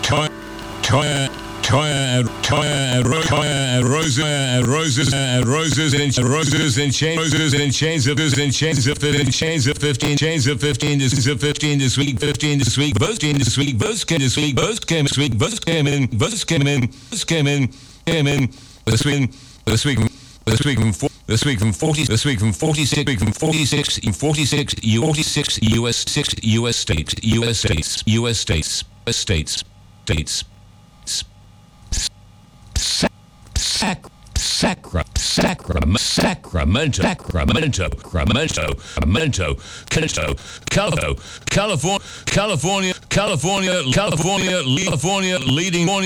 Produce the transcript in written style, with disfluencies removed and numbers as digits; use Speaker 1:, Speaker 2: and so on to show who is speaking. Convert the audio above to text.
Speaker 1: roses and chains of 15 this week both came in this week from 46 US states Sacramento, California, leading